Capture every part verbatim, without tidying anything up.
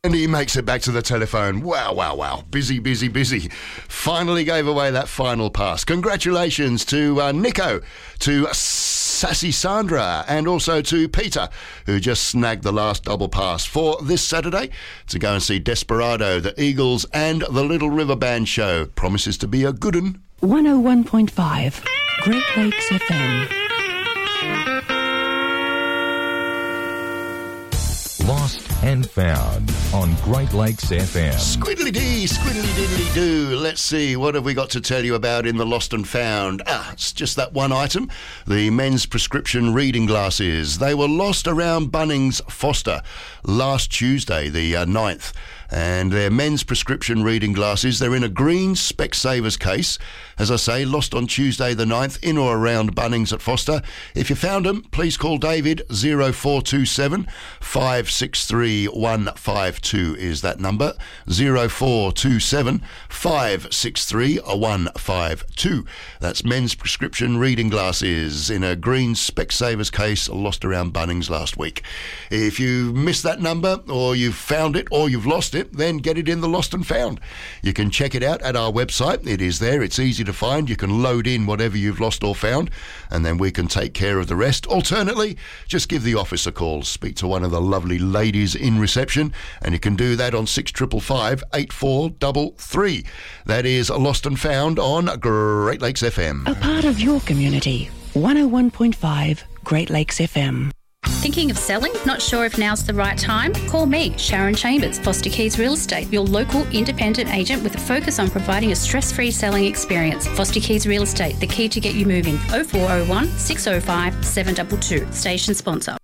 And he makes it back to the telephone. Wow, wow, wow. Busy, busy, busy. Finally gave away that final pass. Congratulations to uh, Nico, to Sassy Sandra, and also to Peter, who just snagged the last double pass for this Saturday to go and see Desperado, the Eagles, and the Little River Band show. Promises to be a good one. one oh one point five, Great Lakes F M. Lost and Found on Great Lakes F M. Squiddly-dee, squiddly-diddly-doo. Let's see, what have we got to tell you about in the Lost and Found? Ah, it's just that one item, the men's prescription reading glasses. They were lost around Bunnings Foster last Tuesday, the uh, ninth. And they're men's prescription reading glasses. They're in a green Specsavers case. As I say, lost on Tuesday the ninth in or around Bunnings at Foster. If you found them, please call David. oh four two seven, five six three, one five two is that number. oh four two seven, five six three, one five two. That's men's prescription reading glasses in a green Specsavers case, lost around Bunnings last week. If you missed that number, or you've found it, or you've lost it, then get it in the Lost and Found. You can check it out at our website. It is there. It's easy to find. You can load in whatever you've lost or found, and then we can take care of the rest. Alternately, just give the office a call. Speak to one of the lovely ladies in reception, and you can do that on six five five, eight four three three. That is Lost and Found on Great Lakes F M. A part of your community. one oh one point five, Great Lakes F M. Thinking of selling? Not sure if now's the right time? Call me, Sharon Chambers, Foster Keys Real Estate, your local independent agent with a focus on providing a stress-free selling experience. Foster Keys Real Estate, the key to get you moving. oh four oh one, six oh five, seven two two. Station sponsor.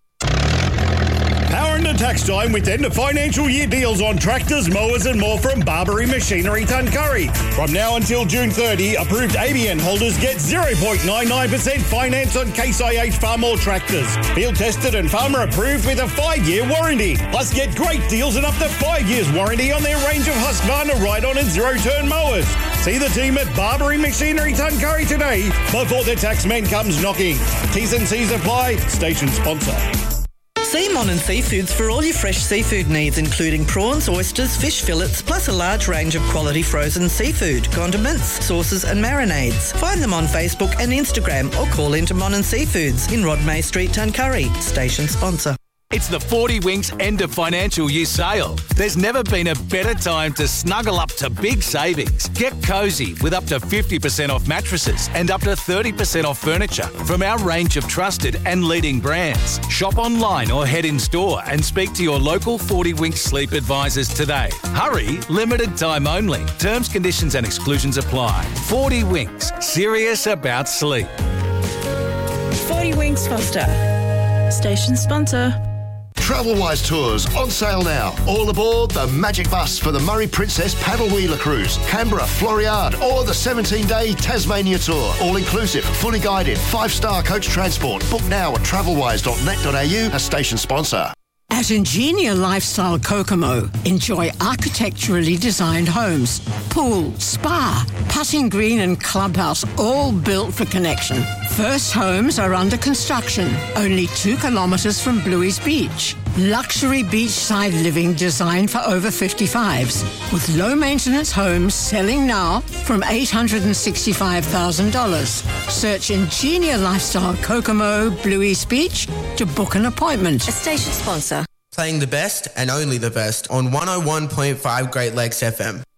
Power into tax time with end of financial year deals on tractors, mowers and more from Barbary Machinery Tuncurry. From now until June thirtieth, approved A B N holders get zero point nine nine percent finance on Case I H Farmall tractors. Field tested and farmer approved with a five-year warranty. Plus get great deals and up to five years warranty on their range of Husqvarna ride-on and zero-turn mowers. See the team at Barbary Machinery Tuncurry today before the taxman comes knocking. T's and C's apply. Station sponsor. See Monin Seafoods for all your fresh seafood needs, including prawns, oysters, fish fillets, plus a large range of quality frozen seafood, condiments, sauces and marinades. Find them on Facebook and Instagram or call into Monin Seafoods in Rodmay Street, Tuncurry. Station sponsor. It's the forty Winks end of financial year sale. There's never been a better time to snuggle up to big savings. Get cosy with up to fifty percent off mattresses and up to thirty percent off furniture from our range of trusted and leading brands. Shop online or head in store and speak to your local forty Winks sleep advisors today. Hurry, limited time only. Terms, conditions and exclusions apply. forty Winks, serious about sleep. forty Winks Foster. Station sponsor. Travelwise Tours on sale now. All aboard the Magic Bus for the Murray Princess Paddle Wheeler Cruise, Canberra, Floriade, or the seventeen-day Tasmania Tour. All inclusive, fully guided, five-star coach transport. Book now at travelwise dot net dot a u, a station sponsor. At Ingenia Lifestyle Kokomo, enjoy architecturally designed homes, pool, spa, putting green and clubhouse, all built for connection. First homes are under construction, only two kilometres from Bluey's Beach. Luxury beachside living designed for over fifty-fives, with low-maintenance homes selling now from eight hundred sixty-five thousand dollars. Search Ingenia Lifestyle Kokomo, Bluey's Beach to book an appointment. A station sponsor. Playing the best and only the best on one oh one point five Great Lakes F M.